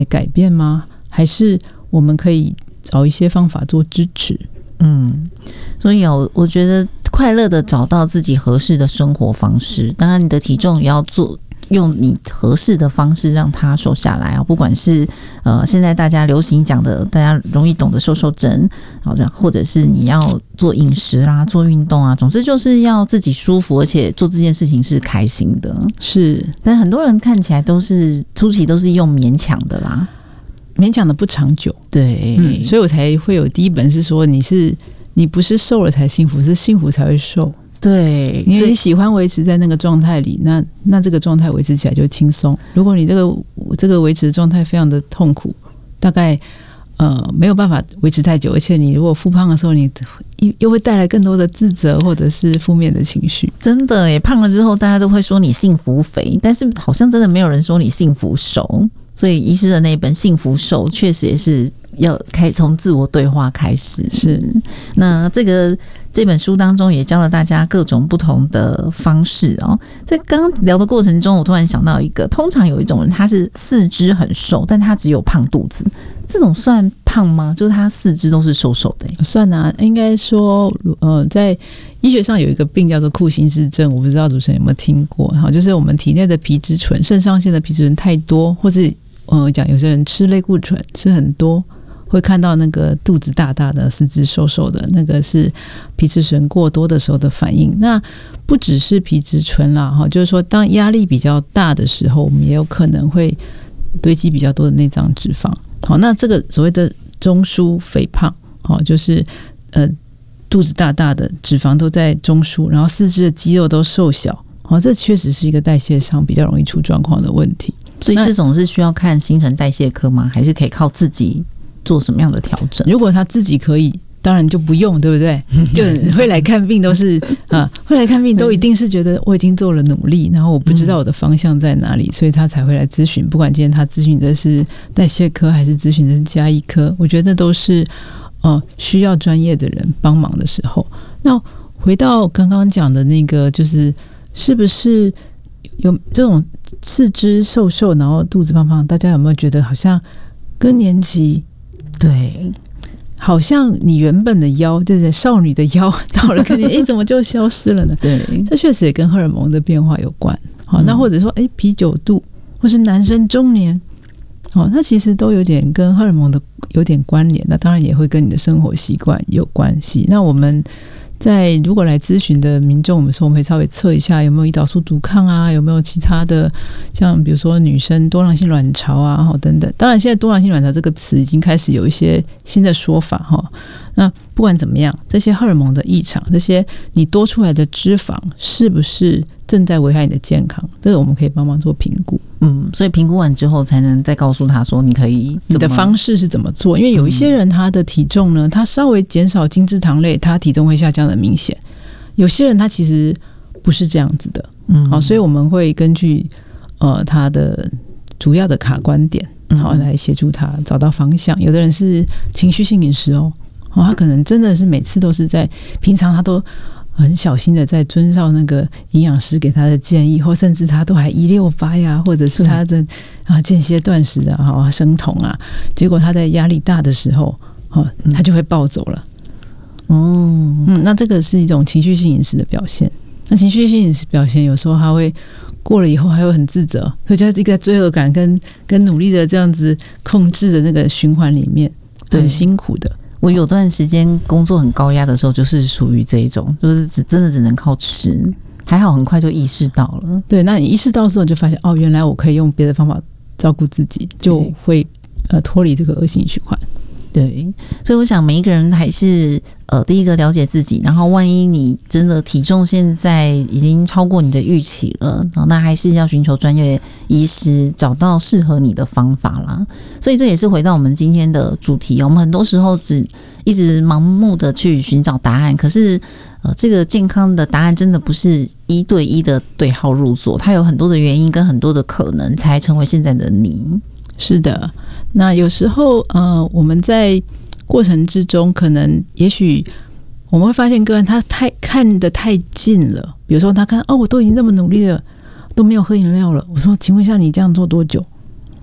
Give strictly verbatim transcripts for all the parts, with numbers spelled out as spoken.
改变吗？还是我们可以找一些方法做支持？ 嗯，所以有我觉得快乐的找到自己合适的生活方式，当然你的体重也要做用你合适的方式让它瘦下来啊，不管是呃现在大家流行讲的大家容易懂的瘦瘦针，好的，或者是你要做饮食啦、做运动啊，总之就是要自己舒服，而且做这件事情是开心的。 是， 但很多人看起来都是初期都是用勉强的啦， 勉强的不长久。 对、 嗯，所以我才会有第一本是说，你是你不是瘦了才幸福，是幸福才会瘦。 对， 因为你喜欢维持在那个状态里，那那这个状态维持起来就轻松。如果你这个这个维持的状态非常的痛苦，大概呃没有办法维持太久，而且你如果复胖的时候，你又会带来更多的自责或者是负面的情绪。 真的耶，胖了之后大家都会说你幸福肥，但是好像真的没有人说你幸福瘦。所以医师的那本《幸福瘦》确实也是要开从自我对话开始。 是， 那这个这本书当中也教了大家各种不同的方式哦。在刚刚聊的过程中，我突然想到一个，通常有一种人他是四肢很瘦，但他只有胖肚子，这种算胖吗？就是他四肢都是瘦瘦的。 算啊，应该说，呃，在医学上有一个病叫做库欣氏症，我不知道主持人有没有听过。哈，就是我们体内的皮质醇，肾上腺的皮质醇太多，或者呃讲有些人吃类固醇吃很多，会看到那个肚子大大的、四肢瘦瘦的，那个是皮质醇过多的时候的反应。那不只是皮质醇啦，哈，就是说当压力比较大的时候，我们也有可能会堆积比较多的内脏脂肪。好，那这个所谓的中枢肥胖，好，就是呃肚子大大的，脂肪都在中枢，然后四肢的肌肉都瘦小，好，这确实是一个代谢上比较容易出状况的问题。 所以这种是需要看新陈代谢科吗？还是可以靠自己做什么样的调整？ 如果他自己可以，当然就不用，对不对？就会来看病都是啊，会来看病都一定是觉得我已经做了努力，然后我不知道我的方向在哪里，所以他才会来咨询。不管今天他咨询的是代谢科还是咨询的是家医科，我觉得都是呃需要专业的人帮忙的时候。那回到刚刚讲的那个，就是是不是有这种四肢瘦瘦，然后肚子胖胖，大家有没有觉得好像更年期？ 对， 好像你原本的腰，就是少女的腰，到了更年期，哎，怎么就消失了呢？ 对， 这确实也跟荷尔蒙的变化有关。好，那或者说，哎，啤酒肚，或是男生中年，哦，那其实都有点跟荷尔蒙的有点关联。那当然也会跟你的生活习惯有关系。那我们在如果来咨询的民众，我们说我们会稍微测一下有没有胰岛素阻抗啊，有没有其他的，像比如说女生多囊性卵巢啊，等等。当然，现在多囊性卵巢这个词已经开始有一些新的说法哈。那不管怎么样，这些荷尔蒙的异常，这些你多出来的脂肪是不是正在危害你的健康？这个我们可以帮忙做评估。 嗯，所以评估完之后，才能再告诉他说，你可以你的方式是怎么做？因为有一些人他的体重呢，他稍微减少精制糖类，他体重会下降的明显；有些人他其实不是这样子的。嗯，好，所以我们会根据呃他的主要的卡关点，好来协助他找到方向。有的人是情绪性饮食哦。哦，他可能真的是每次都是在平常他都很小心的在遵照那个营养师给他的建议，或甚至他都还一六八呀，或者是他的啊间歇断食啊、生酮啊，结果他在压力大的时候，哦，他就会暴走了。嗯嗯，那这个是一种情绪性饮食的表现。那情绪性饮食表现有时候他会过了以后还会很自责，会在这个罪恶感跟跟努力的这样子控制的那个循环里面，很辛苦的。 我有段时间工作很高压的时候，就是属于这一种，就是只真的只能靠吃，还好很快就意识到了。 对，那你意识到的时候，就发现哦，原来我可以用别的方法照顾自己，就会呃脱离这个恶性循环。 对，所以我想每一个人还是呃，第一个了解自己，然后万一你真的体重现在已经超过你的预期了，那还是要寻求专业医师，找到适合你的方法啦。所以这也是回到我们今天的主题，我们很多时候只一直盲目的去寻找答案，可是呃，这个健康的答案真的不是一对一的对号入座，它有很多的原因跟很多的可能，才成为现在的你。 是的，那有时候呃，我们在过程之中，可能也许我们会发现个人他太看得太近了，比如说他看哦，我都已经这么努力了，都没有喝饮料了。我说，请问一下，你这样做多久？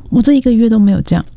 我这一个月都没有这样，